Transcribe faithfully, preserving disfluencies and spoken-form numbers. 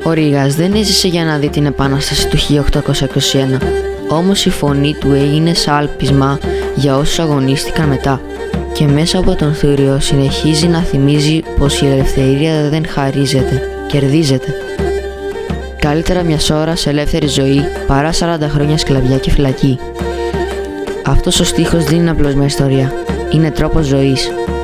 Ο Ρήγας δεν έζησε για να δει την επανάσταση του χίλια οκτακόσια είκοσι ένα, όμως η φωνή του έγινε σάλπισμα για όσους αγωνίστηκαν μετά και μέσα από τον θούριο συνεχίζει να θυμίζει πως η ελευθερία δεν χαρίζεται, κερδίζεται. Καλύτερα μιας ώρας ελεύθερη ζωή παρά σαράντα χρόνια σκλαβιά και φυλακή. Αυτός ο στίχος δεν είναι απλώς μια ιστορία, είναι τρόπος ζωής.